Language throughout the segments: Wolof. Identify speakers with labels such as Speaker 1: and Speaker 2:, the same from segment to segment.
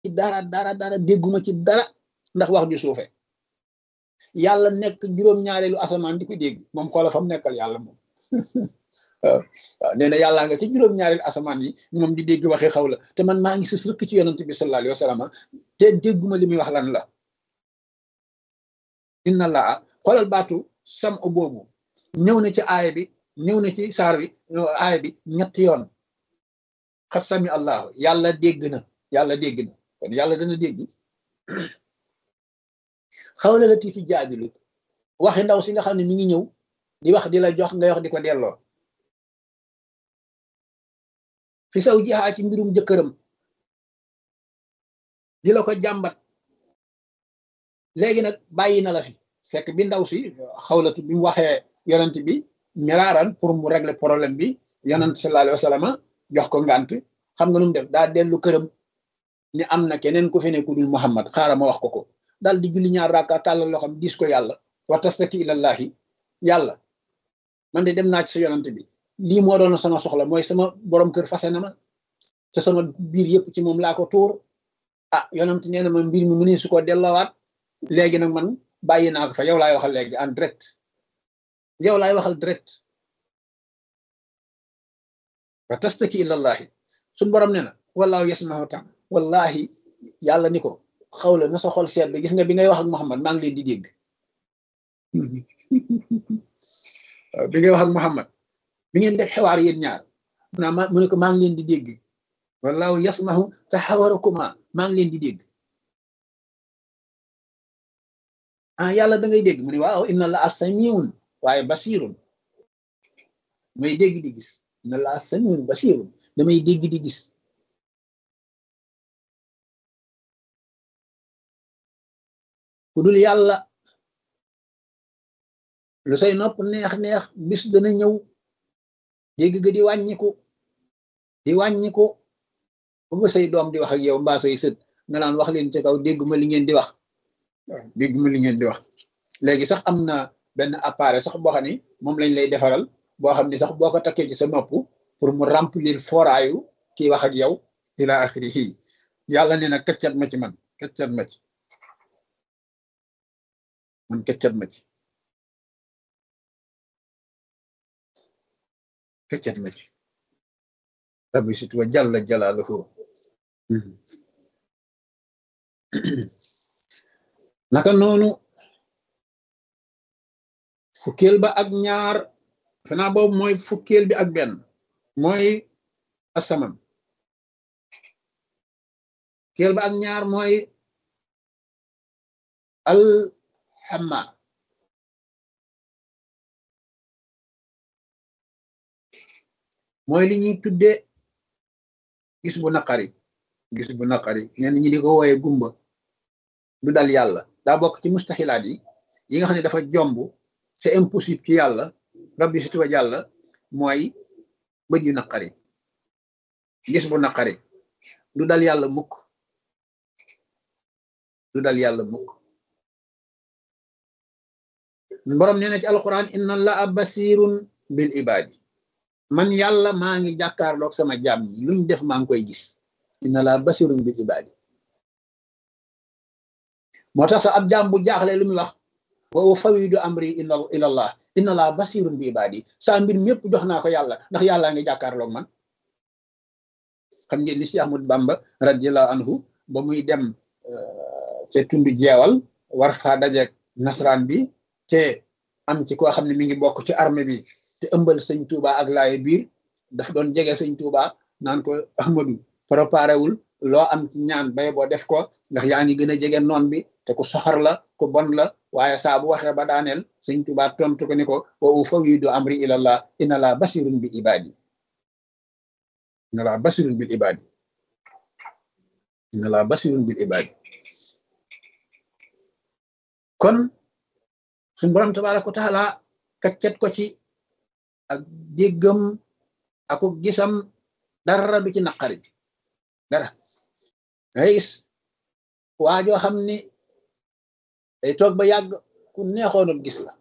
Speaker 1: ci dara dégguma ci dara ndax wax ju suufe yàlla nekk juróom-ñaareelu asamaan di ko dégg moom xoola fam nekkal yàlla moom waaw nee na yàllaa nga ci juróom-ñaareelu asamaan yi moom di dégg waxee xaw la te man maa ngi sës rëkk ci yonent bi sallallahu alayhi wa sallam te dégguma li muy wax lan la inna laa xoolal baatu sam o boobu ñëw na ci aaya bi ñëw na ci saar bi aaya bi ñetti yoon xat sami allahu yàlla dégg na kon yàlla dana dégg xawla la tiitu jaadilu waxi ndaw si nga xam ne mi ngi ñëw di wax di la jox nga wax di ko delloo fi saw jixaa ci mbirum jëkkëram di la ko jàmbat léegi nag bàyyi na la fi fekk bi ndaw si xawlatu bi mu waxee yonent bi miraaran pour mu régler problème bi yonent sallallahu alayhi wa sallam jox ko ngànt xam nga nu mu def daa dellu këram ni am na keneen ku fi ne ku dul Muhammad xaaral ma wax ko daal di julli ñaar raaka tàllal loxam dis ko yàlla wa tastaki ilallahi yàlla man de dem naa ci sa yonent bi lii moo doon sama soxla mooy sama borom kër fase na ma te sama biir yëpp ci moom laa ko tuur yonent nee na ma mbir mi mënee su ko delloowaat léegi nag man bàyyi naa ko fa yow laay waxal léegi en direct yow laay waxal direct wa tastaki ilallahi suñ borom ne na wallaahu yasmahu tam wallahi yàlla ni ko xawla na sa xol seet bi gis nga bi ngay wax ak Muhammad maa ngi leen di dégg bi ngay wax ak Muhammad bi ngeen def xewaar yéen ñaar mu ne ko maa ngi leen di dégg wallaahu yasmahu taxawarakuma maa ngi leen di dégg yàlla da ngay dégg mu ne waaw inna la samiun waaye basirun may dégg di gis inna la samiun basirun damay dégg di gis ku dul yàlla lu say nopp neex bis dana ñëw dégg ga di wàññiku ba say doom di wax ak yow mbaa say sët nga naan wax leen ci kaw dégguma li ngeen di wax dégguma li ngeen di wax léegi sax am na benn appareil sax boo xam ne moom lañ lay defaral boo xam ne sax boo ko takkee ci sa nopp pour mu remplir foraayu kii wax ak yow ila axirihi yàlla nee na këccat ma ci man këccat ma ci rabbi sit wa jalla jalaaluhu naka noonu fukkeel ba ak ñaar fanaa boobu mooy fukkeel bi ak benn mooy asaman fukkeel ba ak ñaar mooy alxama mooy li ñuy tudde gis bu naqari ñenn ñi di ko wooye gumba du dal yàlla daa bokk ci mustaxilaat yi nga xam ne dafa jomb c'est impossible ci yàlla rabbi situ wa jàlla mooy bët yu naqari gis bu naqari du dal yàlla mukk borom nee na ci alquran inna allaha basirun bil ibadi man yàlla maa ngi jàkkaarloog sama jaam ñi luñ def maa ngi koy gis inna allaha basirun bil ibadi moo tax sax ab jaam bu jaaxle lu muy wax wa ufawidu amri ila allah inna allaha basirun bi ibadi saa mbir mépp jox naa ko yàlla ndax yàllaa ngi jàkkaarloog man xam ngeen ni Cheikh Ahmadou Bamba radiyallahu anhu ba muy dem ca tundu jeewal war faa dajeek nasraan bi te am ci koo xam ne mi ngi bokk ci armée bi te ëmbal sëñ Touba ak laaye biir daf doon jege sëñ Touba naan ko Ahmadou préparé wul loo am ci ñaan bay boo def ko ndax yaa ngi gën a jege noon bi te ku soxor la ku bon la waaye saa bu waxee ba daaneel sëñ Touba tontu ko ni ko wa ufawidu amri ilallah inna la basirun bi ibadi inna la basirun bil ibadi inna la basirun bil ibadi kon suñu borom tabaaraka wa taala kaccet ko ci ak déggam ak gisam dara du ci naqari dara ngay gis waajoo xam ni day toog ba yàgg ku neexoonul gis la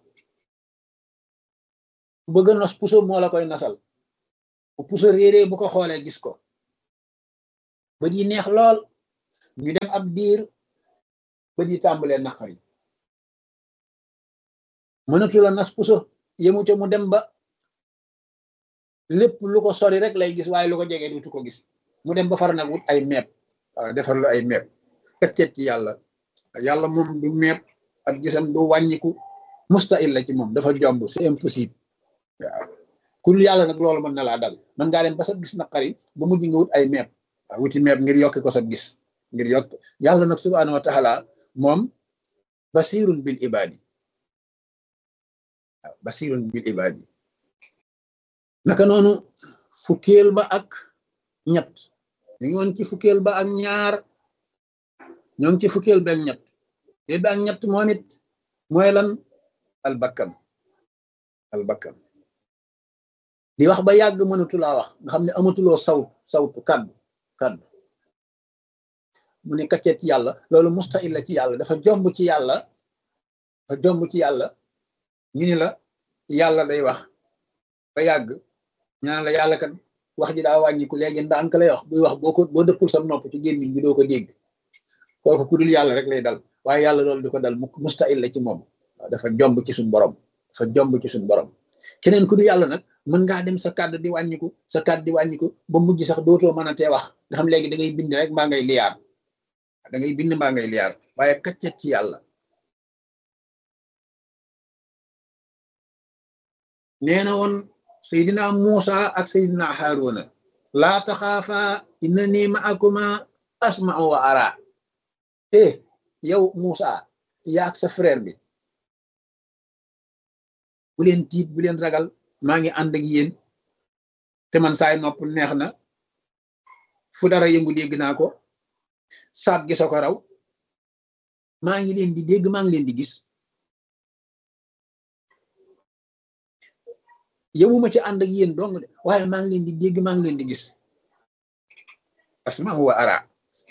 Speaker 1: ku bëgg nos puso moo la koy nasal bu puso réeree bu ko xoolee gis ko bët yi neex lool ñu dem ab diir ba di tàmbalee naqari mënatu la nas puso yemu ca mu dem ba lépp lu ko sori rek lay gis waaye lu ko jege dutu ko gis mu dem ba far nag wut ay meeb waaw defar lu ay meeb këccet ci yàlla moom du meeb ak gisam du wàññiku mustahil la ci moom dafa jomb c'est impossible waaw ku dul yàlla nag loolu mën na laa dal mën ngaa dem ba sa gis naqari ba mujj nga wut ay meeb waaw wuti meeb ngir yokki ko sa gis ngir yokk yàlla nag subhanahu wa taala moom basirun bil ibadi waaw basirun bil ibadi naka noonu fukkeel ba ak ñett ñu ngi woon ci fukkeel ba ak ñaar ñoo ngi ci fukkeel ba ak ñett fukkeel ba ak ñett moom it mooy lan albakkan di wax ba yàgg mënatulaa wax nga xam ne amatuloo sawtu kaddu mu ne kaccet ci yàlla loolu mustahil la ci yàlla dafa jomb ci yàlla ñu ni la yàlla day wax ba yàgg ñaan la yàlla kat wax ji daa wàññiku léegi ndànk lay wax buy wax boo dëppul sa nopp ci gémmiñ bi doo ko dégg kooku ku dul yàlla rek lay dal waaye yàlla loolu di ko dal mustahil la ci moom dafa jomb ci suñ borom keneen ku dul yàlla nag mën ngaa dem sa kàddu di wàññiku ba mujj sax dootoo mën a tee wax nga xam léegi da ngay bind rek mbaa ngay liyaar waaye kaccet ci yàlla nee na woon Seydina Muusa ak Seydina Haaruna laa taxaafa innanii ma'akuma asma'u wa ara yow Muusa yaak sa frère bi bu leen tiit bu leen ragal maa ngi ànd ak yéen te man saay nopp neex na fu dara yëngu dégg naa ko saab gi ko raw maa ngi leen di dégg maa ngi leen di gis yëmuma ci ànd ak yéen dong de waaye maa ngi leen di dégg maa ngi leen di gis asma'u wa ara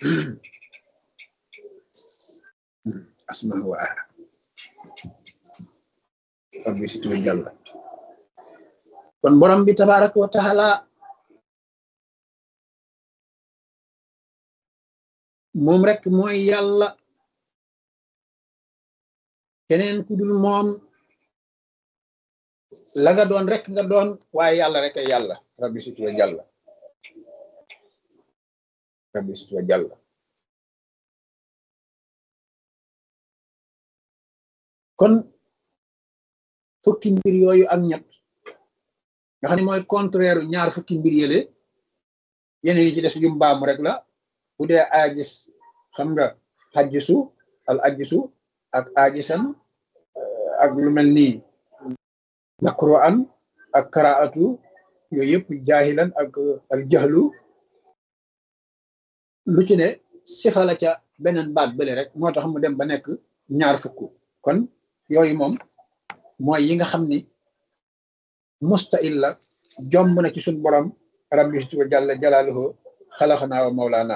Speaker 1: asma'u wa ara rabbi situ jalla kon borom bi tabaraka wa taala moom rek mooy yàlla keneen ku dul moom la nga doon rek nga doon waaye yàlla rek ay yàlla rabbi situ jalla kon fukki mbir yooyu ak ñett nga xam ne mooy contraire ñaar fukki mbir yële yeneen yi ci des yu mbaamu rek la bu dee aajis xam nga xajjisu al ajjisu ak aajisan ak lu mel nii naqru'an ak qiraatu yooyu yëpp jaahilan ak al jahlu lu ci ne sifa la ca beneen baat bële rek moo tax mu dem ba nekk ñaar fukk kon yooyu moom mooy yi nga xam ni mustahil la jomb na ci suñ borom rabbi wa jalla jalaaluhu xalaxanaa wa mawlaana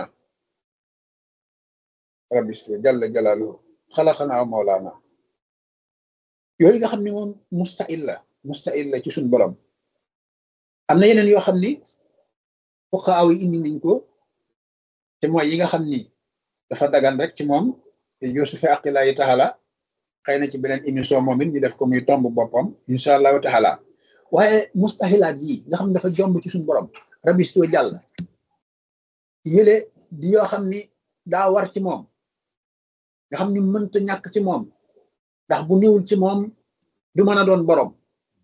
Speaker 1: rabbi wa jalla jalaaluhu xalaxanaa wa mawlaana yooyu nga xam ni moom mustahil la ci suñ borom am na yeneen yoo xam ni fuqahaa yi indi nañ ko te mooy yi nga xam ni dafa dagan rek ci moom te yusufi aqillaahi taala xëy na ci beneen émission moom it ñu def ko muy tomb boppam incha allahu taala waaye mustahilaat yi nga xam ne dafa jomb ci suñu borom rabbi wa jàll yële di yoo xam ni daa war ci moom nga xam ni mënta ñàkk ci moom ndax bu néewul ci moom du mën a doon borom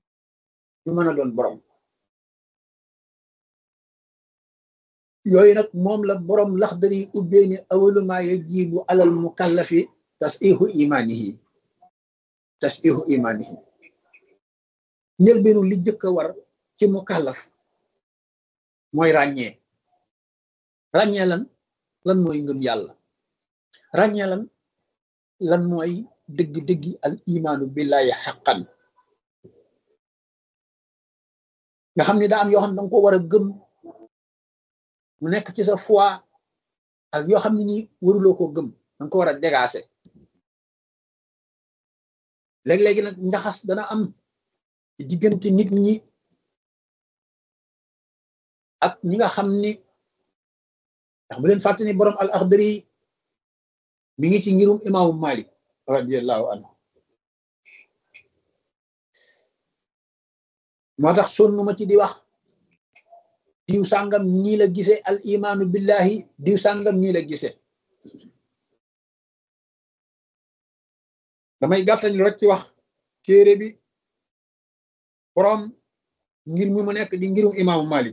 Speaker 1: yooyu nag moom la borom Laxdari ubbee ni awalu maa yajibu alal mukallafi tas'ihu imanihi njëlbeenu li jëkk a war ci mukallaf mooy ràññee lan mooy ngëm yàlla ràññee lan mooy dëgg-dëggi al imaanu billahi xaqan nga xam ne daa am yoo xam ne danga ko war a gëm mu nekk ci sa foi ak yoo xam ne ni waruloo ko gëm danga ko war a dégager léegi-léegi nag njaxas dana am diggante nit ñi ak ñi nga xam ni ndax bu leen fàtte ni borom al Laxdari mi ngi ci ngirum imaamu Malik radiyallahu anhu moo tax sonnu ma ci di wax diw sàngam ñii la gise al imaanu billahi diw sàngam ñii la gise damay gàttañ rek ci wax téere bi borom ngir mi mu nekk di ngirum imaamu Malik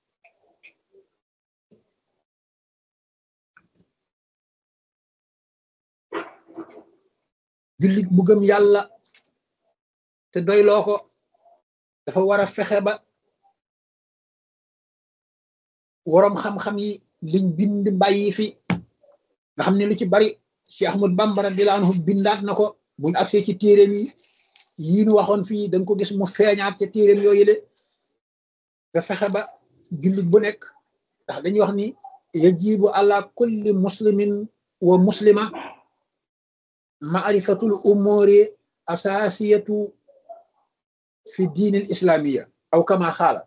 Speaker 1: jullit bu gëm yàlla te doyloo ko dafa war a fexe ba waroom xam-xam yi liñ bind bàyyi fi nga xam ne lu ci bari Cheikh Ahmad Bamba radiyallahu anhu bindaat na ko buñ agsee ci téeréem yi nu waxoon fii da nga ko gis mu feeñaat ca téeréem yooyu le nga fexe ba jullit bu nekk ndax dañuy wax ni yajibu ala kulli muslimin wa muslima maarifatul umuri asasiyatu fi diinil islamiya aw kama xaala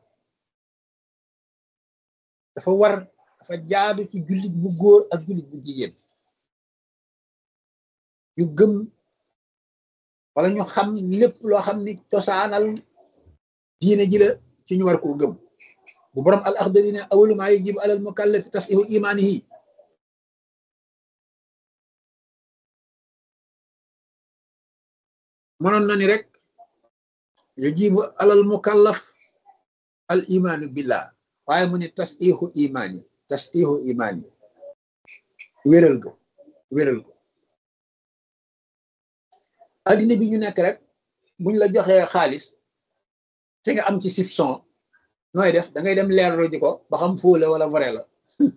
Speaker 1: dafa jaadu ci jullit bu góor ak jullit bu jigéen ñu gëm wala ñu xam lépp loo xam ni cosaanal diine ji la ci ñu war koo gëm bu borom al axdari ne awalu maa yajibu alal mukallafi tasxihu imaanihi mënoon na ni rek yajibu alal mukallaf al imaanu billah waaye mu ne tasxihu imaani wéral ko addina bi ñu nekk rek buñ la joxee xaalis te nga am ci soupçon nooy def da ngay dem leerlu ji ko ba xam faux la wala vrai la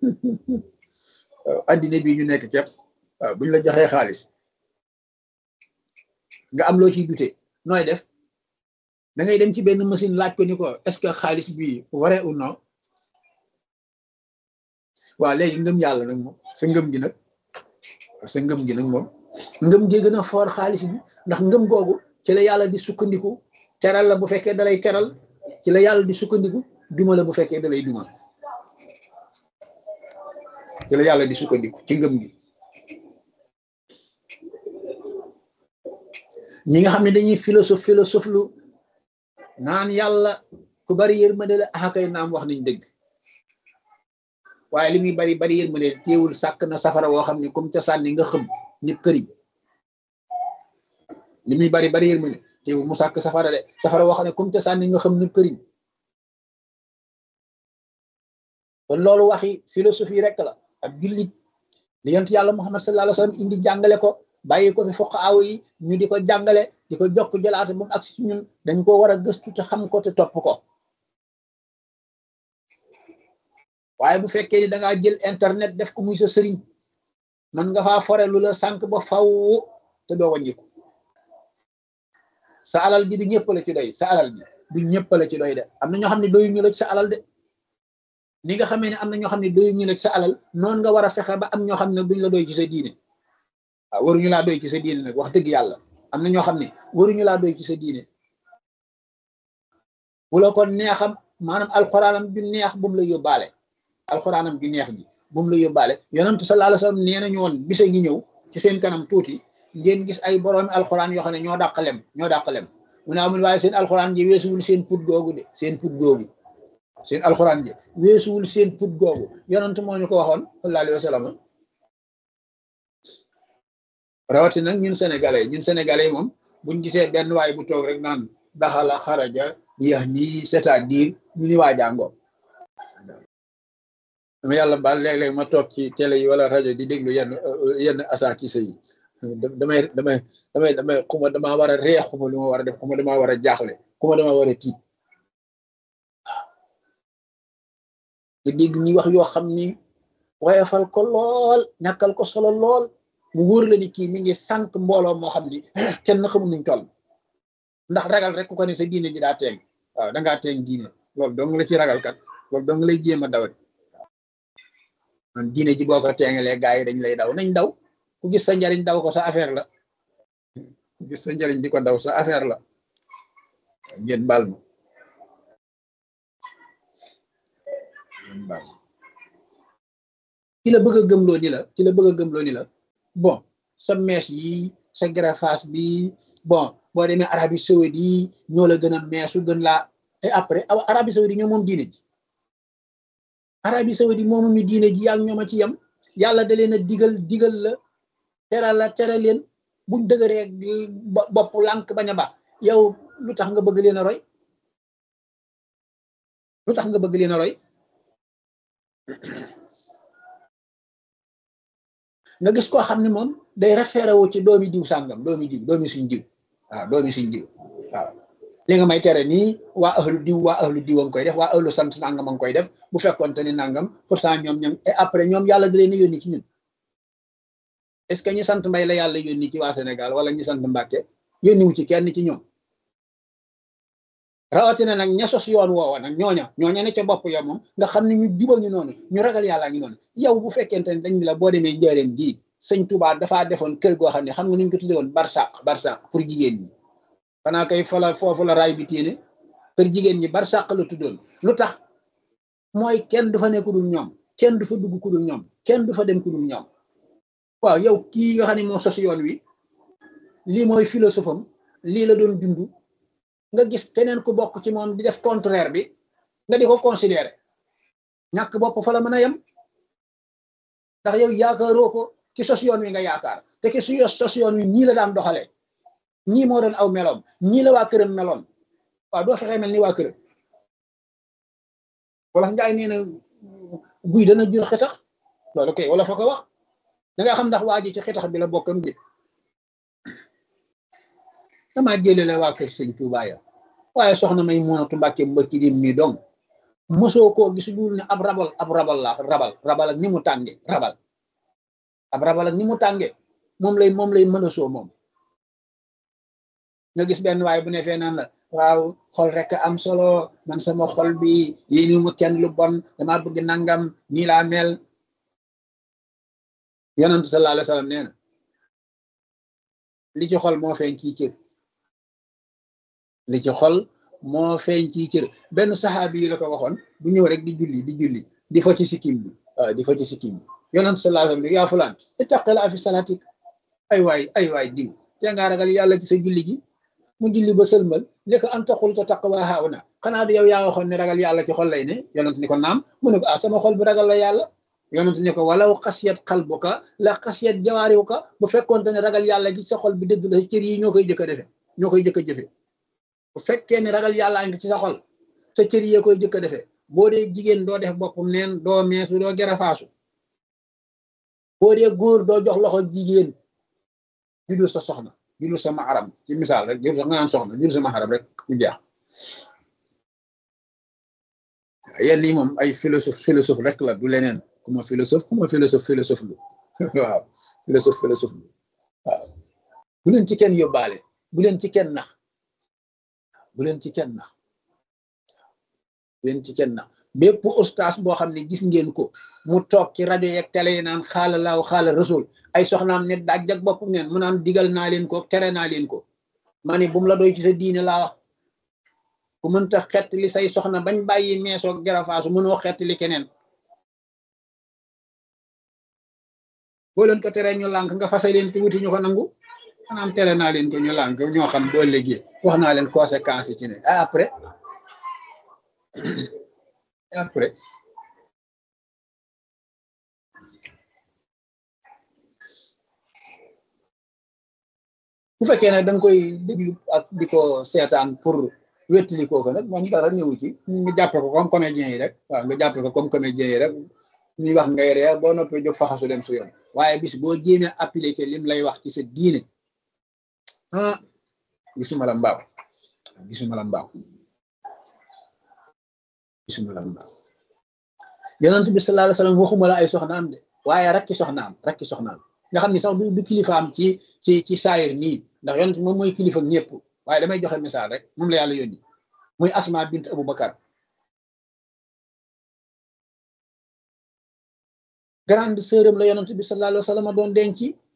Speaker 1: addina bi ñu nekk képp waaw buñ la joxee xaalis nga am loo ciy dute nooy def da ngay dem ci benn machine laaj ko ni ko est-ce que xaalis bi vrai ou non waaw léegi ngëm yàlla nag moom sa ngëm gi nag moom ngëm gi gën a foor xaalis bi ndax ngëm googu ci la yàlla di sukkandiku teral la bu fekkee dalay teral ci la yàlla di sukkandiku duma la bu fekkee dalay duma ci la yàlla di sukkandiku ci ngëm gi ñi nga xam ne dañuy philosophe lu naan yàlla ku bari yërmande la akay naam wax nañ dëgg waaye li muy bari yërmande teewul sàkk na safara woo xam ne comme ca sànni nga xëm nit këriñ li muy bari yërmande teewul mu sàkk safara woo xam ne comme ca sànni nga xëm nit këriñ kon loolu waxi philosophie rek la ak jullit li yonent yàlla Muhammad sallallahu alayhi wa sallam indi jàngale ko bàyyi ko fi fuqaaw yi ñu di ko jàngale di ko jokk jëlaate ba mu agsi ci ñun dañ ko war a gëstu te xam ko te topp ko waaye bu fekkee ni dangaa jël internet def ko muy sa sëriñ man nga faa fore lu la sànq ba faw te doo wàññiku sa alal ji du ñëpp la ci doy sa alal ji du ñëpp la ci doy de am na ñoo xam ne doyuñu la ci sa alal de ni nga xamee ne am na ñoo xam ne doyuñu la ci sa alal noonu nga war a fexe ba am ñoo xam ne duñ la doy ci sa diine waaw waruñu laa doy ci sa diine nag wax dëgg yàlla am na ñoo xam ne waruñu laa doy ci sa diine bu la ko neexam maanaam alxuraanam ju neex bu mu la yóbbaale alxuraanam ju neex bi bu mu la yóbbaale yonentu sallallahu alayhi wasallam nee nañu woon bisa ngi ñëw ci seen kanam tuuti ngeen gis ay boroomi alxuraan yoo xam ne ñoo dàq lem mu ne amul waaye seen alxuraan ji weesuwul seen put googu de seen alxuraan ji weesuwul seen put googu yonentu moo ñu ko waxoon sallallahu alayhi wasallam rawati nag ñun sénégalais moom buñ gisee benn waay bu toog rek naan daxala xaraja yax nii c'est-à-dire ñu ni waa jàngoo dama yàlla baal léeg-léeg ma toog ci télé yi wala rajo di déglu yenn asaatise yi damay xuma damaa war a ree xuma lu ma war a def xuma damaa war a jaaxle xuma damaa war a tiit nga dégg ñi wax yoo xam ni woyofal ko lool ñàkkal ko solo lool mu wóor la ni kii mi ngi sànq mbooloo moo xam ni kenn xamul nuñ toll ndax ragal rek ku ko ne sa diine ji daa teeng waaw dangaa teeng diine loolu dong la ci ragal kat loolu dong lay jéem a dawat man diine ji boo ko teengalee gaa yi dañ lay daw nañ daw ku gis sa njariñ daw ko sa affaire la ku gis sa njariñ di ko daw sa affaire la ngeen baal ma ki la bëgg a gëmloo ni la bon sa mèche yi sa greffage bi bon boo demee Arabie Saoudite yi ñoo la gën a meesu gën laa et après Arabie Saoudite ñoo moom diine ji Arabie Saoudite moomu ñu diine ji ak ñoom a ci yem yàlla da leen a digal la tere leen buñ dëgëree bopp lànk bañ a baax yow lu tax nga bëgg leen a roy lu tax nga bëgg leen a roy nga gis koo xam ne moom day référé wu ci doomi diw sàngam doomi suñ diw waaw doomi suñ diw waaw li nga may tere nii waa ahlu diw a ngi koy def waa ahlu sant nangam a ngi koy def bu fekkoon te ni nangam pourtant ñoom et après ñoom yàlla da leen a yónni ci ñun est-ce que ñi sant Mbay la yàlla yónni ci waa Sénégal wala ñi sant Mbàkke yónni wu ci kenn ci ñoom rawatina nag ña sos yoon woowa nag ñooña ne ca bopp yow moom nga xam ne ñu juba ngi noonu ñu ragal yàllaa ngi noonu yow bu fekkente ne dañ la boo demee njëreem gii sëñ Tuubaa dafaa defoon kër goo xam ne xam nga nuñ ko tudde woon barsàq pour jigéen ñi xanaa kay foofu la raay bi téene kër jigéen ñi barsàq la tuddoon lu tax mooy kenn du fa nekk ku dul ñoom kenn du fa dugg ku dul ñoom kenn du fa dem ku dul ñoom waaw yow kii nga xam ne moo sos yoon wi lii mooy philosophe am lii la doon dund nga gis keneen ku bokk ci moom di def contraire bi nga di ko considérer ñàkk bopp fa la mën a yem ndax yow yaakaaroo ko ci sos yoon wi nga yaakaar te ki su sos yoon wi ñii la daan doxalee ñii moo doon aw meloom ñii la waa këram meloon waaw doo fexee mel ni waa këram wala njaay nee na guy dana jur xetax loolu koy wala fa ko wax da nga xam ndax waa ji ci xetax bi la bokkam bi dama jëlele waa kër sëñ Tuubaa ya waaye soxna may Munatu Mbàkke mbëkki dim mi dong mosoo koo gis dul ne ab rabal la rabal ak ni mu tànge rabal ak ni mu tànge moom lay mën a soo moom nga gis benn waaye bu ne fee naan la waaw xol rek am solo man sama xol bi yéeni mu kenn lu bon dama bëgg nangam nii laa mel yonent sallallahu alayhi wa sallam nee na li ci xol moo feeñ ci cër li ci xol moo feeñ ci cër benn saxaabi yi la ko waxoon bu ñëw rek di julli di fa ci sikkim bi waaw di fa ci sikkim bi yonent sallallahu alayhi wa sallam yaa fulaan ittaqilla fi salaatik ay waay diw te nga ragal yàlla ci sa julli gi mu julli ba sëlmal ne ko an taqul ta taqwa hauna xanaa du yow yaa waxoon ne ragal yàlla ci xol lay ne yonent ni ko naam mu ne ko sama xol bi ragal la yàlla yonent ne ko walaw xasiyat qalbuka la xasiyat jawaarihuka bu fekkoon te ne ragal yàlla gi sa xol bi dëgg la cër yi ñoo koy jëkk a jëfe bu fekkee ne ragal yàllaa ngi ci sa xol sa cër yi koy jëkk a defee boo dee jigéen doo def boppam neen doo meesu doo gerafaasu boo dee góor doo jox loxo jigéen judul sa soxna judul sa maharam ci misaal rek judul sa nga naan soxna judul sa maharam rek mu jeex yenn yi moom ay philosophe rek la du leneen kuma philosophe lu waaw philosophe lu waaw bu leen ci kenn yóbbaale bu leen ci kenn nax bépp ustaas boo xam ne gis ngeen ko mu toog ci rajo yeeg télé yi naan xaala laaw xaala rasul ay soxnaam ne daaj ak bopp neen mu naan digal naa leen ko tere naa leen ko ma ne bu mu la doy ci sa diine laa wax ku mënta xett li say soxna bañ bàyyi meesoog jarafaasu mënoo xett li keneen boo leen ko teree ñu lànk nga fase leen te wuti ñu ko nangu maanaam tere naa leen ko ñu lànk ñoo xam boo léegi wax naa leen conséquences yi ci ne après bu fekkee nag da nga koy déglu ak di ko seetaan pour wettali kooku nag moom dara ñëwu ci nga jàppe ko comme comédien yi rek waaw nga jàppe ko comme comédien yi rek ñuy wax ngay ree boo noppee jóg faxasu dem su yoon waaye bis boo jéemee appliqué lim lay wax ci sa diine gisuma la mbaaw yonent bi sallallahu alayhi wasallam waxuma la ay soxnaam de waaye rakki soxnaam nga xam ni sax du kilifaam ci saayir nii ndax yonent moom mooy kilifa ñëpp waaye damay joxe misaal rek moom la yàlla yónni muy Asma bint Abu Bakar grande sœuram la yonent bi sallallahu alayhi wasallam doon denc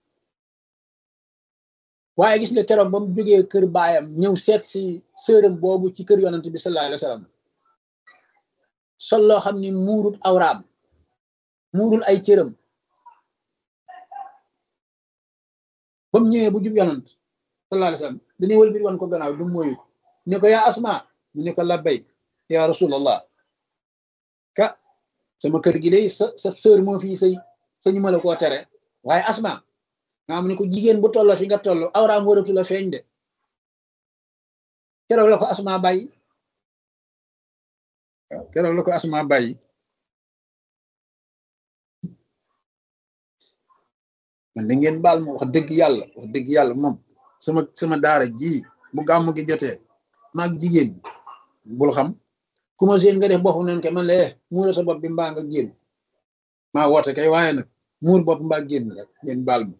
Speaker 1: waaye gis nga keroog ba mu jógee kër baayam ñëw seet si sœuram boobu ci kër yonent bi sallallahu alayhi wasallam sol loo xam ni muurul awraam muurul ay cëram ba mu ñëwee bu jub yonant sallallahu alayhi wasallam dañuy wël bir wan ko gannaaw du mooyu ne ko yaa Asma mu ne ko labbayk ya rasulallah ka sama kër gi day sa sœur moo fii sëy sañu ma la koo tere waaye Asma nga mu ne ko jigéen bu tolloo fi nga toll awraam waratu la feeñ de keroog la ko Asma bàyyi keroog la ko Asma bàyyi man da ngeen baal ma wax dëgg yàlla moom sama daara ji bu gàmmu gi jotee maag jigéen bul xam ku ma seen nga def bopp neen ke man la muura sa bopp bi mbaa nga génn maa woote kay waaye nag muur bopp mbaa génn rek ngeen baal ma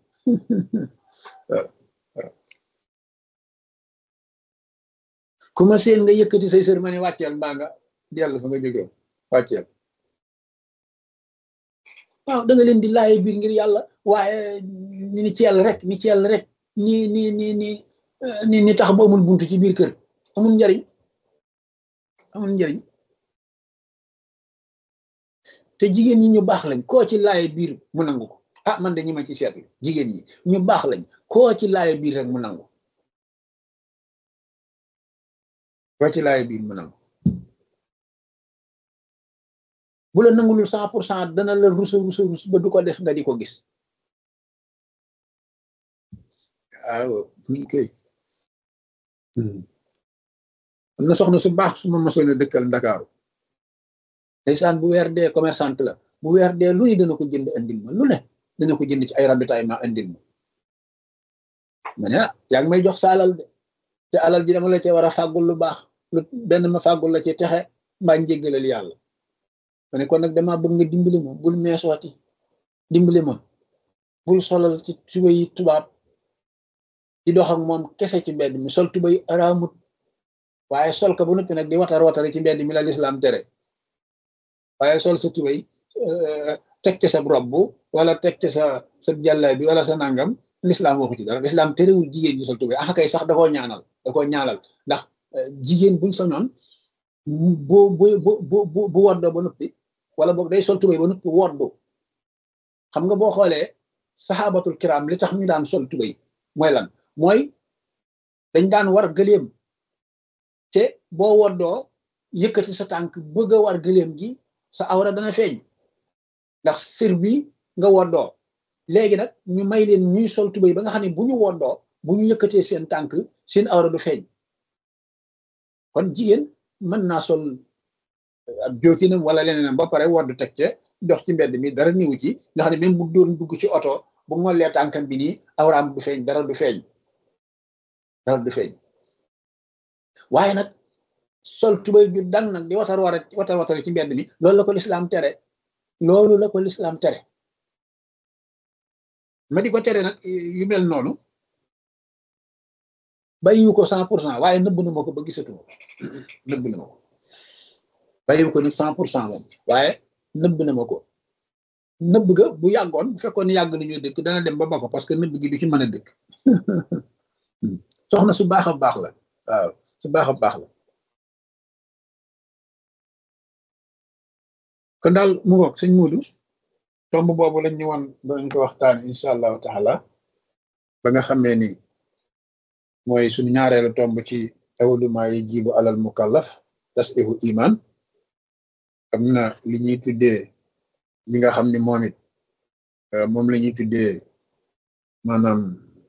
Speaker 1: ku ma seen nga yëkkati say sër ma ne wàcceel mbaa nga dellu fa nga jógee wàcceel waaw da nga leen di laaye biir ngir yàlla waaye ni ci yàlla rek ni tax ba amul buntu ci biir kër amul njariñ te jigéen ñi ñu baax lañ koo ci laaye biir mu nangu ko ah man de ñi ma ci seetlu jigéen ñi ñu baax lañ koo ci laaye biir rek mu nangu koo ci laaye biir mu nangu bu la nangulul 100% dana la rus ba du ko def nga di ko gis waaw kay am na soxna su baax su ma mosoon a dëkkal Ndakaaru ndeysaan bu weer dee commerçante la bu weer dee lu ne dana ko jënd andil ma lu ne dana ko jënd ci ay ravitaillement andil ma ne yaa ngi may jox sa alal de te alal ji dama la cee war a fàggul lu baax lu benn ma fàggul la ci texe mbaa njéggalal yàlla ma ne kon nag dama bëgg nga dimbali ma bul meesooti dimbali ma bul solal ci tuba yi tubaab di dox ak moom kese ci mbedd mi sol tuba yi araamut waaye sol ka bu noppi nag di watari ci mbedd mi la lislaam tere waaye sol sa tuba yi teg ci sa robb wala teg ci sa jàlla bi wala sa nangam lislaam waxu ci dara lislaam terewul jigéen ñi sol tuba yi ah kay sax da koo ñaanal ndax jigéen buñ soñoon bu woddoo ba noppi wala boog day sol tubay ba noppi woddu xam nga boo xoolee saxaabatul kiram li tax ñu daan sol tubay mooy lan mooy dañ daan war gëléem te boo woddoo yëkkati sa tànk bëgg a war gëléem gi sa awra dana feeñ ndax sir bi nga woddoo léegi nag ñu may leen ñuy sol tubay ba nga xam ne bu ñu woddoo bu ñu yëkkatee seen tànk seen awra du feeñ kon jigéen mën naa sol ab jookinam wala leneenam ba pare wodd teg ca dox ci mbedd mi dara niwu ci nga xam ne même bu doon dugg ci oto bu ngollee tànkam bi nii awraam du feeñ dara du feeñ waaye nag sol tubay ju dang nag di watar ci mbedd mi loolu la ko lislaam tere ma di ko tere nag yu mel noonu bàyyiwu ko 100% waaye nëbb na ma ko ba gisatuma nëbb na ma ko bàyyiwu ko nag 100% moom waaye nëbb na ma ko nëbb ga bu yàggoon bu fekkoon yàgg nañu dëkk dana dem ba ko parce que nëbb gi du ci mën a dëkk soxna su baax a baax la waaw su baax a baax la kon daal mu ngoog sëñ Muudu tomb boobu lañ ñu woon dañ ko waxtaan incha allahu taala ba nga xamee ni mooy suñu ñaareelu tomb ci awaluma yi jibu alal mukallaf tasdihu iman am na li ñuy tuddee yi nga xam ni moom it moom la ñuy tuddee maanaam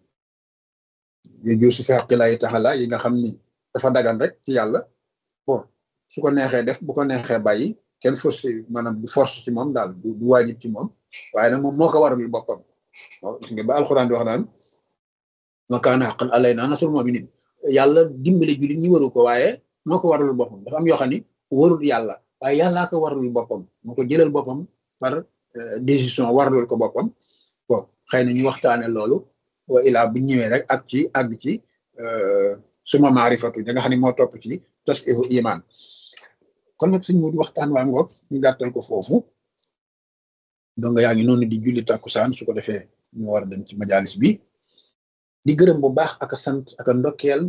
Speaker 1: yu su fi xaqilaayi taxala yi nga xam ni dafa dagan rek ci yàlla bon su ko neexee def bu ko neexee bàyyi kenn force maanaam du force ci moom daal du waajib ci moom waaye nag moom moo ko waralul boppam gis nga ba alxuraan di wax naan wa kaana haqqan alaynaa nasrul mu'miniin yàlla dimbali jullit ñi waru ko waaye moo ko waralul boppam dafa am yoo xam ni warul yàlla waaye yàllaa ko waralul boppam moo ko jëlal boppam par décision waralul ko boppam bon xëy na ñu waxtaane loolu wa ilaa bu ñëwee rek ak ci àgg ci suma maarifatu da nga xam ne moo topp ci tasdihu iman kon nag suñ mu waxtaan waa ngoog ñu gàttal ko foofu donc yaa ngi noonu di julli takkusaan su ko defee ñu war a dem ci majalis bi di gërëm bu baax ak sant ak ndokkeel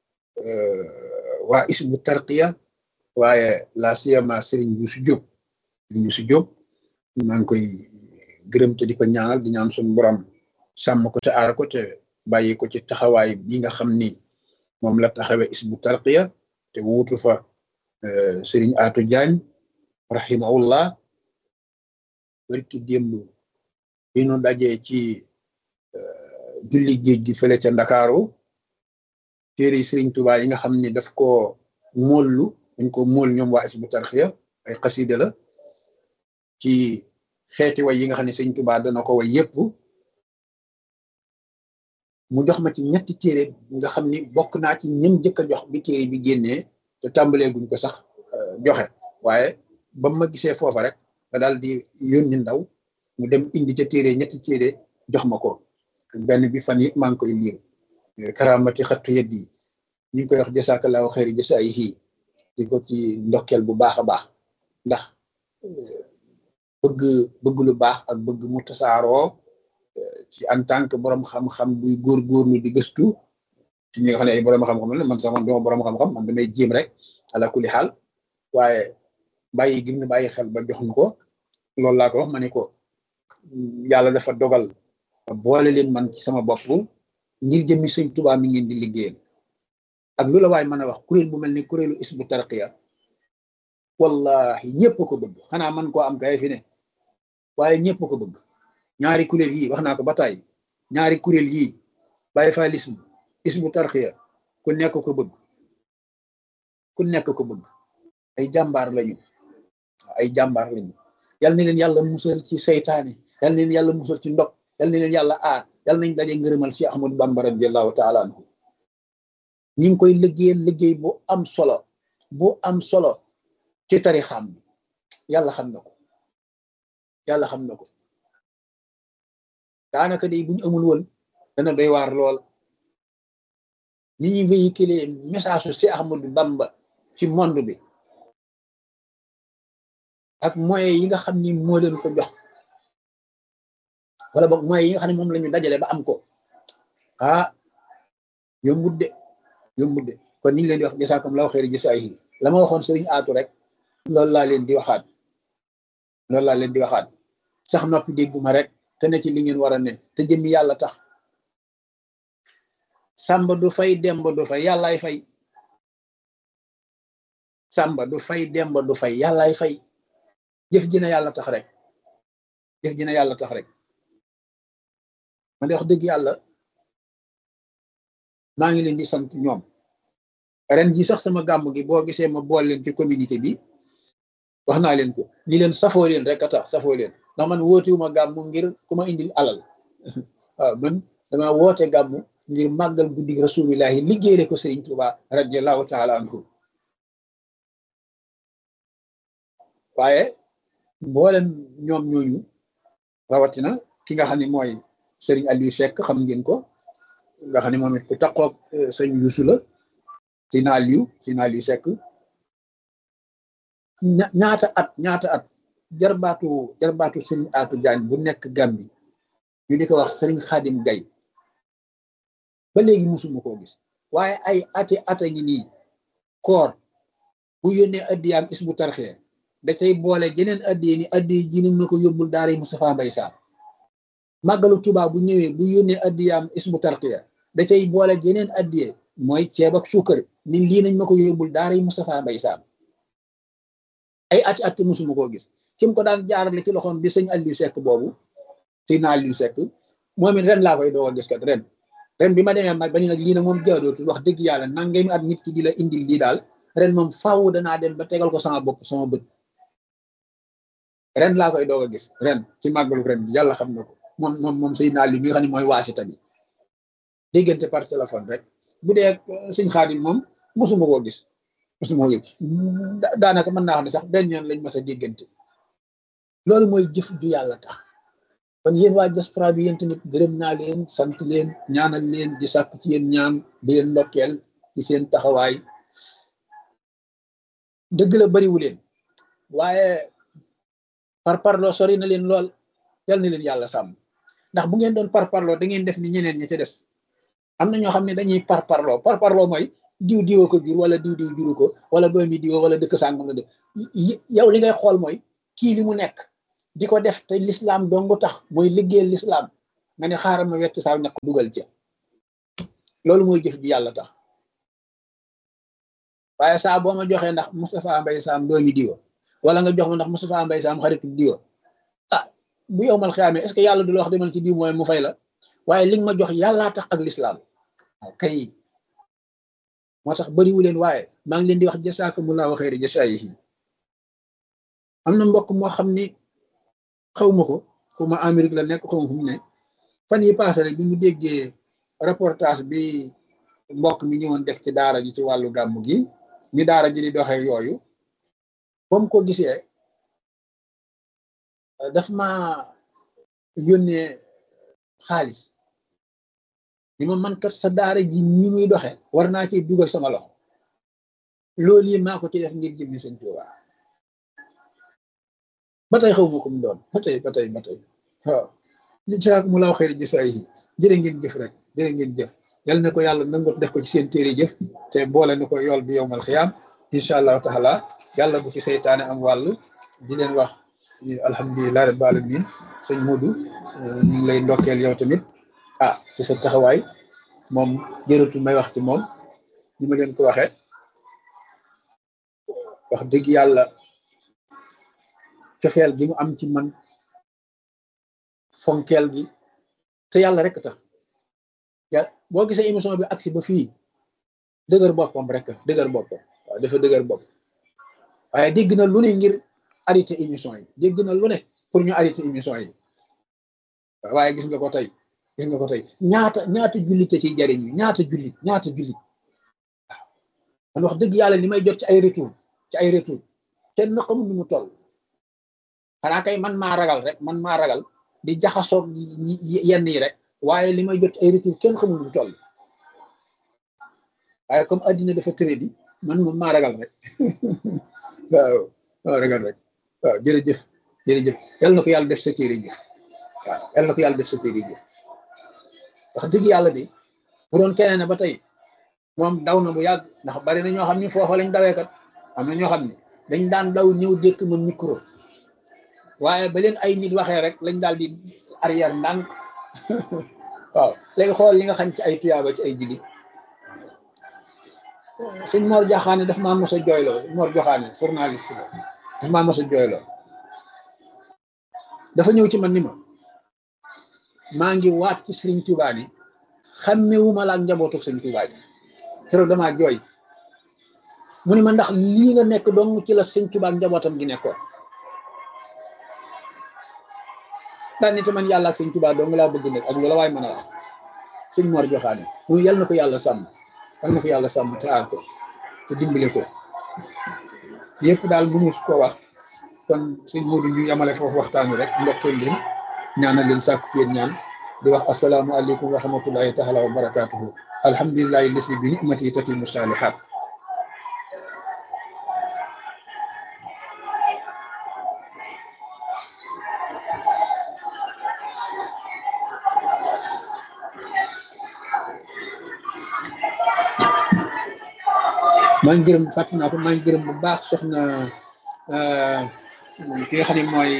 Speaker 1: waa isbu tarqiya waaye la siyama Serigne Youssou Diop maa ngi koy gërëm te di ko ñaanal di ñaan suñu borom sàmm ko te aar ko te bàyyi ko ci taxawaay bi nga xam ni moom la taxawe Hizbut Tarqiyyah te wuutu fa Serigne Atou Diagne rahimahullah barki démb bi nu dajee ci julli géej gi fële ca Ndakaaru téere Serigne Touba yi nga xam ni daf ko móollu dañ ko móol ñoom waa Hizbut Tarqiyyah ay xasida la ci xeeti way yi nga xam ne Serigne Touba dana ko way yépp mu jox ma ci ñetti téere nga xam ni bokk naa ci ñëm jëkk a jox bi téere bi génnee te tàmbalee guñ ko sax joxe waaye ba ma gisee foofa rek nga daal di yónni ndaw mu dem indi ca téere ñetti téere jox ma ko benn bi fan yëpp maa ngi koy liir karamati xattu yeddi yi ñu ngi koy wax jasakallahu xeeri jasaayihi di ko ci ndokkeel bu baax a baax ndax bëgg lu baax ak bëgg mu tasaaroo ci en tant que borom xam-xam buy góorgóorlu di gëstu ci ñi nga xam ne ay borom xam-xam la man sax man duma borom xam-xam man damay jéem rek ala kulli xaal waaye bàyyi gim ne bàyyi xel ba jox nu ko loolu laa ko wax ma ne ko yàlla dafa dogal boole leen man ci sama bopp ngir jëmmi Sëñ Tuubaa mi ngeen di liggéeyal ak lu la waay mën a wax kuréel bu mel ni kuréelu Hizbut Tarqiyyah wallahi ñëpp ko bëgg xanaa man koo am kay fi ne waaye ñëpp ko bëgg ñaari kuréel yii wax naa ko ba tey ñaari kuréel yii Baay Faalisme Hizbut Tarqiyyah ku nekk ko bëgg ku nekk ko bëgg ay jàmbaar lañu yal na leen yàlla musal ci seytaane yal na leen yàlla musal ci ndog yal na leen yàlla aar yal nañ daje ngërëmal ci Ahmadu Bamba radiyallahu taala anhu ñi ngi koy liggéey bu am solo ci tarixam bi yàlla xam na ko daanaka day bu ñu amul woon dana doy waar lool ni ñuy véhiculer message ci Ahmadu Bamba ci monde bi ak moyens yi nga xam ni moo leen ko jox wala boog moyens yi nga xam ne moom la ñu dajale ba am ko yombut de kon ni ngi leen di wax jazaakumullaahu xayra jazaa'ihi la ma waxoon Serigne Atou rek loolu laa leen di waxaat sax noppi dégguma rek te ne ci li ngeen war a ne te jëmmi yàlla tax Samba du fay Demba du fay yàllaay fay Samba du fay Demba du fay yàllaay fay jëf ji na yàlla tax rek man de wax dëgg yàlla maa ngi leen di sant ñoom ren ji sax sama gàmm gi boo gisee ma bool leen ci communauté bi wax naa leen ko ni leen safoo leen rek a tax safoo leen ndax man wootewuma gàmm ngir ku ma indil alal waaw man dama woote gàmm ngir màggal guddi rasulillahi liggéeyale ko Serigne Touba radiyallahu taala anhu waaye mboolem ñoom ñooñu rawatina ki nga xam ne mooy Serigne Aliou Seck xam ngeen ko nga xam ne moom it ku taqoog sëñ Youssou la Sina Aliou Seck ñaata at jarbaatu Serigne Atou Diagne bu nekk Gambie ñu di ko wax Serigne Khadim Gaye ba léegi musuma koo gis waaye ay ata ngi nii koor bu yónnee addiyaam Hizbut Tarqiyyah da cay boole jeneen addiye ni addiye ji nañ ma ko yóbbul daara Moustapha Mbaye Sam màggalu Tuubaa bu ñëwee bu yónnee addiyaam Hizbut Tarqiyyah da cay boole jeneen addiye mooy ceeb ak suukar ni lii nañ ma ko yóbbul daara Moustapha Mbaye Sam ay ati musuma koo gis kim ko daan jaarale ci loxoom bi sëñ Aliou Seck boobu sëñ Aliou Seck moom it ren laa koy doog a gis kat ren bi ma demee ba ni nag lii nag moom jaadootul wax dëgg yàlla nangami at nit ki di la indil lii daal ren moom faaw danaa dem ba tegal ko sama bopp sama bët ren laa koy doog a gis ren ci màggalu ren bi yàlla xam na ko moom sëñ Aliou mi nga xam ne mooy waasita bi déggante par téléphone rek bu dee sëñ Xaadim moom mosuma koo gis daanaka mën naa xam ne sax benn yoon lañ mas a déggante loolu mooy jëf ju yàlla tax kon yéen waa diaspora bi yéen tamit gërëm naa leen sant leen ñaanal leen di sàkk ci yéen ñaan di leen ndokkeel ci seen taxawaay dëgg la bariwu leen waaye parparloo sori na leen lool yal na leen yàlla sàmm ndax bu ngeen doon parparloo da ngeen def ni ñeneen ñi ca des am na ñoo xam ne dañuy parparloo mooy diw ko jur wala diw juru ko wala doomi diw wala dëkk sàngam la dëkk yow li ngay xool mooy kii li mu nekk di ko def te l'islam dongu tax mooy liggéeyal l'islam nga ne xaaral ma wett saa ñaq dugal ca loolu mooy jëf ji yàlla tax waaye saa boo ma joxee ndax Moustapha Mbaye Sam doomi diwa wala nga jox ma ndax Moustapha Mbaye Sam xaritu diwa ah bu yow mal xiyaamee est-ce que yàlla du la wax demal ci diw mooy mu fay la waaye li nga ma jox yàllaa tax ak lislaam waaw kay moo tax bëriwu leen waaye maa ngi leen di wax jasaakumullahu xayri jasaayihi am na mbokk moo xam ni xaw ma ko xaw ma Amérique la nekk xaw ma fu mu ne fan yi passé rek bi mu déggee reportage bi mbokk mi ñëwoon def ci daara ji ci wàllu gàmmu gi ni daara ji di doxee yooyu ba mu ko gisee daf ma yónnee xaalis ni ma man kat sa daara ji nii muy doxe war naa ci dugal sama loxo loolu yi maa ko ci def ngir jëmmi Sëñ Tuubaa ba tey xaw ma ko mu doon ba tey waaw li saak mu law xëy jësaay yi jërë ngeen jëf rek jërë ngeen jëf yal na ko yàlla nangu def ko ci seen téere jëf te boole na ko yool bi yowmal xiyaam incha allahu taala yàlla bu ci seytaane am wàll di leen wax alhamdulilah rabbil alamin sëñ Modou ñu ngi lay ndokkeel yow tamit ah ci sa taxawaay moom jëratul may wax ci moom ni ma leen ko waxee wax dëgg yàlla cofeel gi mu am ci man fonkeel gi te yàlla rek tax ya boo gisee émission bi agsi ba fii dëgër boppam rek dëgër boppam waaw dafa dëgër bopp waaye dégg na lu ne ngir arrêté émission yi dégg na lu ne pour ñu arrêté émission yi waaye gis nga ko tey ñaata jullite ciy jariñ ñaata jullit waaw man wax dëgg yàlla li may jot ci ay retour kenn xamul nu mu toll xanaa kay man maa ragal di jaxasoog yenn yi rek waaye li may jot ay retour kenn xamul nu mu toll waaye comme addina dafa tëré di man moom maa ragal rek waaw ragal rek waaw jërëjëf yal na ko yàlla def sa téere jëf waaw yal na ko yàlla def sa téere jëf wax dëgg yàlla de bu doon keneen ne ba tey moom daw na bu yàgg ndax bari na ñoo xam ne foofa lañ dawee kat am na ñoo xam ne dañ daan daw ñëw dékk ma micro waaye ba leen ay nit waxee rek lañ daal di arrière ndànk waaw léegi xool li nga xam ci ay tuyaaba ci ay julli sëñ Mor Joxaane daf maa mos a jooyloo Mor Joxaane journaliste la daf maa mos a jooyloo dafa ñëw ci man ni ma maa ngi waat ci Sëriñ Tuubaa ni xàmmewuma la ak njabootu Sëriñ Tuubaa ji keroog damaa jooy mu ni ma ndax lii nga nekk dong ci la Sëriñ Tuubaa ak njabootam gi nekkoon daan ni te man yàlla ak Sëriñ Tuubaa dong laa bëgg nekk ak loola waaye mën a wax sëñ Mor Joxaane mu yal na ko yàlla sàmm te aar ko te dimbale ko yëpp daal mënu ko wax kon sëñ Modou ñu yamale foofu waxtaan wi rek ndokkeel leen ñaanal leen sàkku ci yéen ñaan di wax asalaamu aleykum wa rahmatullahi taala wa barakaatuhu alhamdulillahi lasi bi ni'mati tatimu saalihaat maa ngi gërëm fàttali naa ko maa ngi gërëm bu baax soxna ki nga xam ne mooy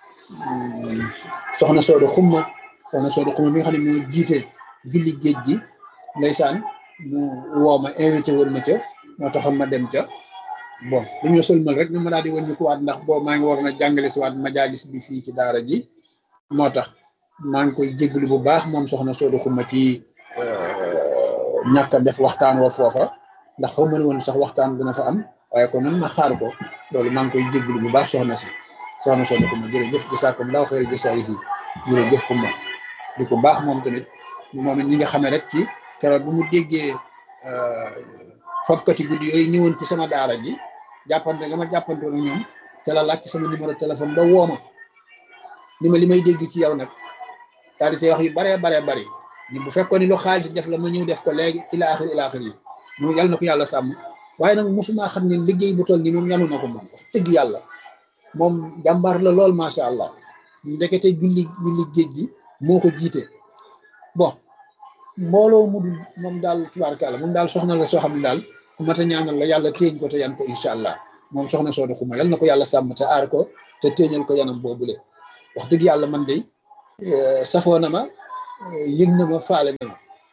Speaker 1: soxna Soodo Xumma mi nga xam ne moo jiite julli géej gi ndeysaan mu woo ma invité woon ma ca moo taxoon ma dem ca bon dañoo sëlmal rek ñu ma daal di wàññi ko waat ndax boobu maa ngi waroon a jàngale si waat majalis bi fii ci daara ji moo tax maa ngi koy jégalu bu baax moom soxna Soodo Xumma ci ñàkk a def waxtaan wa foofa ndax xaw ma ne woon sax waxtaan dina fa am waaye kon man ma xaar ko loolu maa ngi koy jégalu bu baax soxna Soodo Xumma jërëjëf jasaakumullahu xayra jasaayihi jërëjëf Xumma di ko baax moom tamit moom it ñi nga xamee rek ci keroog bu mu déggee fokkati guddi yooyu ñëwoon ci sama daara ji jàppante nga ma jàppante ak ñoom te la laaj ci sama numéro téléphone ba woo ma ni ma li may dégg ci yow nag daal di cay wax yu baree bari ni bu fekkoon ni lu xaalis def la ma ñëw def ko léegi ila axir yi moom yàlla na ko yàlla sàmm waaye nag mosuma xam ne liggéey bu toll ni moom yanu na ko moom wax dëgg yàlla moom jàmbaar la lool macha allah ndekete julli géej gi moo ko jiite bon mbooloo mu dul moom daal tubaarkàlla moom daal soxna la soo xam ne daal ku mat a ñaanal la yàlla téeñ ko te yan ko incha allah moom soxna Soodo Xumma yal na ko yàlla sàmm te aar ko te téeñal ko yanam boobule wax dëgg yàlla man de safoo na ma yëg na ma faale na ma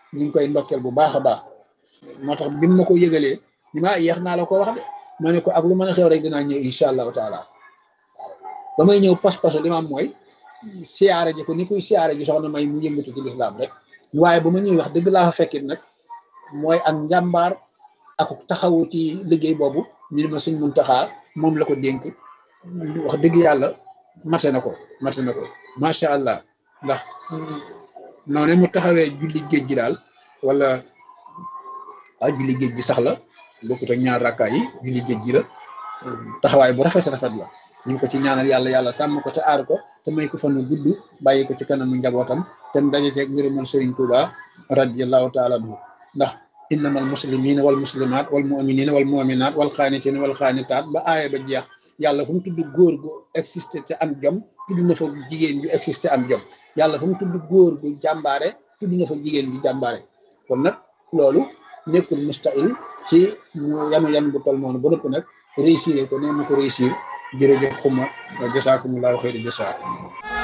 Speaker 1: ñu ngi koy ndokkeel bu baax a baax moo tax bi mu ma ko yëgalee ni ma yeex naa la ko wax de ma ne ko ak lu mën a xew rek dinaa ñëw incha allahu taala ba may ñëw pas-pasu li ma am mooy siyaare ji ko ni kuy siyaare ji soxna may mu yëngatu ci lislaam rek waaye ba ma ñëw wax dëgg laa fa fekkit nag mooy ak njàmbaar ak taxawu ci liggéey boobu ñu ne ma Sëñ Muntaxa moom la ko dénk wax dëgg yàlla mate na ko macha allah ndax noonu mu taxawee julli géej gi daal wala julli géej gi sax la bokkut ak ñaar rakkaa yi julli géej gi la taxawaay bu rafet la ñu ngi ko ci ñaanal yàlla sàmm ko te aar ko te may ko fan nu gudd bàyyi ko ci kanamu njabootam te daje ceeg ngërëmal Sëriñ Tuuba radiyallahu taala anhu ndax innamal muslimina wal muslimat wal muminina wal muminat wal xaanitina wal xaanitaat ba aaya ba jeex yàlla fu mu tudd góor gu existé te am jom tudd na fa jigéen ju existé am jom yàlla fu mu tudd góor gu jàmbaare tudd na fa jigéen ju jàmbaare kon nag loolu nekkul mustahil ci mu yan bu tol noonu ba nëpp nag réussir ko ne mu ko réussir jërëjëf xuma jasaakumullahu xayri jasaa